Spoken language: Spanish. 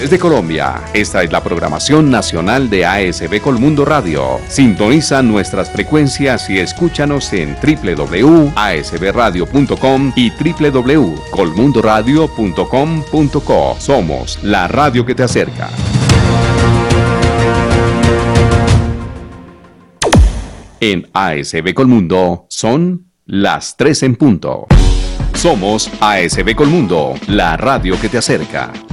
Desde Colombia, esta es la programación nacional de ASB Colmundo Radio. Sintoniza nuestras frecuencias y escúchanos en www.asbradio.com y www.colmundoradio.com.co. Somos la radio que te acerca. En ASB Colmundo son las 3 en punto. Somos ASB Colmundo, la radio que te acerca.